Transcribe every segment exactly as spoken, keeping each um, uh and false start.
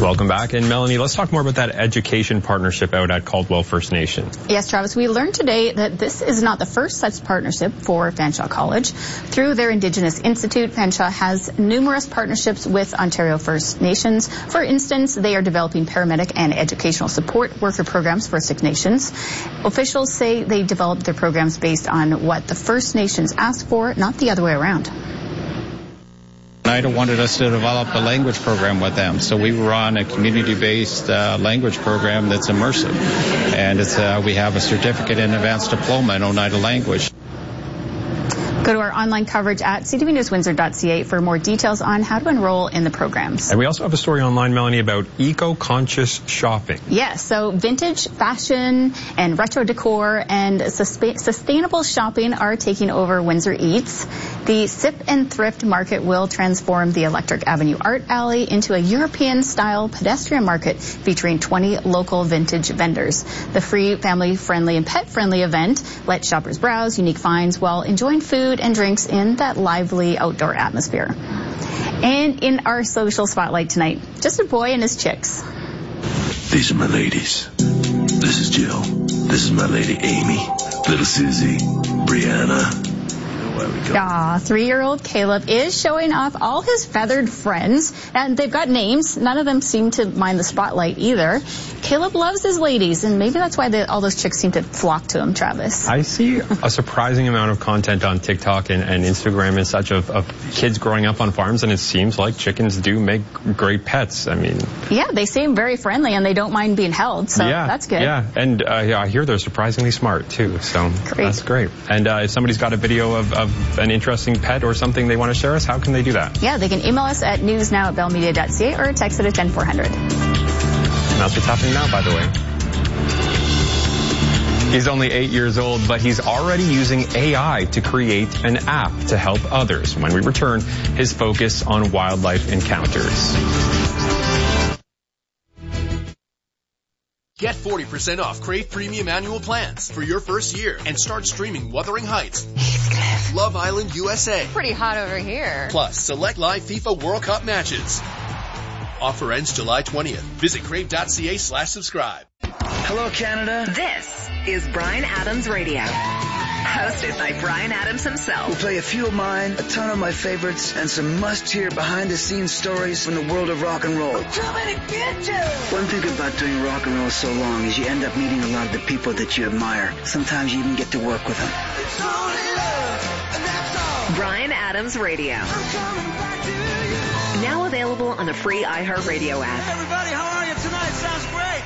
Welcome back. And Melanie, let's talk more about that education partnership out at Caldwell First Nation. Yes, Travis, we learned today that this is not the first such partnership for Fanshawe College. Through their Indigenous Institute, Fanshawe has numerous partnerships with Ontario First Nations. For instance, they are developing paramedic and educational support worker programs for Six Nations. Officials say they developed their programs based on what the First Nations asked for, not the other way around. NIDA wanted us to develop a language program with them, so we were on a community-based uh, language program that's immersive, and it's uh, we have a certificate in advanced diploma in Oneida language. Go to our online coverage at c t v news windsor dot c a for more details on how to enroll in the programs. And we also have a story online, Melanie, about eco-conscious shopping. Yes, so vintage fashion and retro decor and suspe- sustainable shopping are taking over Windsor Eats. The Sip and Thrift Market will transform the Electric Avenue Art Alley into a European-style pedestrian market featuring twenty local vintage vendors. The free, family-friendly, and pet-friendly event lets shoppers browse unique finds while enjoying food and drinks in that lively outdoor atmosphere. And in our social spotlight tonight, just a boy and his chicks. These are my ladies. This is Jill. This is my lady Amy. Little Susie. Brianna. Ah, three-year-old Caleb is showing off all his feathered friends, and they've got names. None of them seem to mind the spotlight either. Caleb loves his ladies, and maybe that's why they, all those chicks seem to flock to him, Travis. I see a surprising amount of content on TikTok and, and Instagram and such of, of kids growing up on farms, and it seems like chickens do make great pets. I mean... Yeah, they seem very friendly, and they don't mind being held, so yeah, that's good. Yeah, and uh, yeah, I hear they're surprisingly smart, too, so great. That's great. And uh, if somebody's got a video of, of an interesting pet or something they want to share us, how can they do that? Yeah, they can email us at newsnow at bell media dot c a or text it at ten four hundred. And that's what's happening now, by the way. He's only eight years old, but he's already using A I to create an app to help others. When we return, his focus on wildlife encounters. Get forty percent off Crave Premium Annual Plans for your first year and start streaming Wuthering Heights, Love Island U S A. Pretty hot over here. Plus, select live FIFA World Cup matches. Offer ends July twentieth. Visit crave dot c a slash subscribe. Hello, Canada. This is Bryan Adams Radio. Hosted by Bryan Adams himself. We'll play a few of mine, a ton of my favorites, and some must-hear behind-the-scenes stories from the world of rock and roll. Too many bitches! One thing about doing rock and roll so long is you end up meeting a lot of the people that you admire. Sometimes you even get to work with them. It's only love, and that's all. Bryan Adams Radio. I'm coming back to you. Now available on the free iHeartRadio app. Hey everybody, how are you tonight? Sounds great.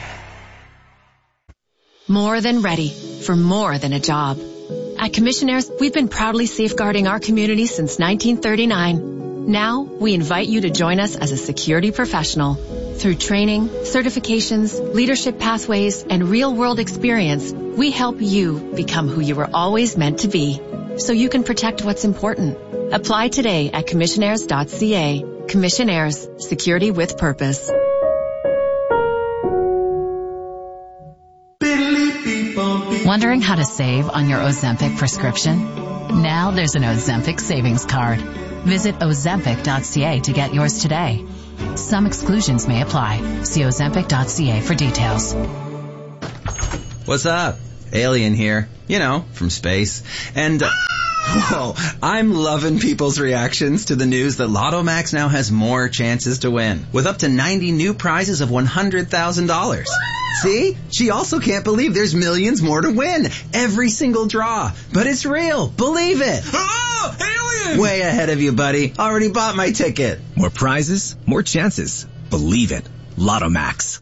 More than ready for more than a job. At Commissionaires, we've been proudly safeguarding our community since nineteen thirty-nine. Now, we invite you to join us as a security professional. Through training, certifications, leadership pathways, and real-world experience, we help you become who you were always meant to be, so you can protect what's important. Apply today at commissionaires dot c a. Commissionaires, security with purpose. Wondering how to save on your Ozempic prescription? Now there's an Ozempic savings card. Visit ozempic dot c a to get yours today. Some exclusions may apply. See ozempic dot c a for details. What's up? Alien here. You know, from space. And... Uh, whoa, I'm loving people's reactions to the news that Lotto Max now has more chances to win, with up to ninety new prizes of one hundred thousand dollars. See? She also can't believe there's millions more to win. Every single draw. But it's real. Believe it. Oh, alien! Way ahead of you, buddy. Already bought my ticket. More prizes, more chances. Believe it. Lotto Max.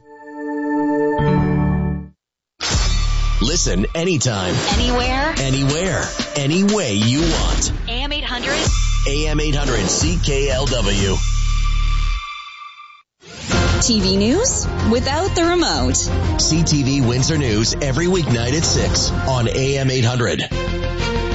Listen anytime. Anywhere. Anywhere. Any way you want. A M eight hundred. A M eight hundred C K L W. T V news without the remote. C T V Windsor News every weeknight at six on A M eight hundred.